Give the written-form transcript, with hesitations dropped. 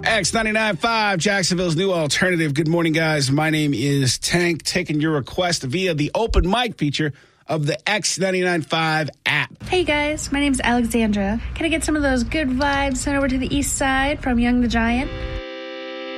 X99.5, Jacksonville's new alternative. Good morning, guys. My name is Tank, taking your request via the open mic feature of the X99.5 app. Hey, guys. My name's Alexandra. Can I get some of those good vibes sent over to the east side from Young the Giant?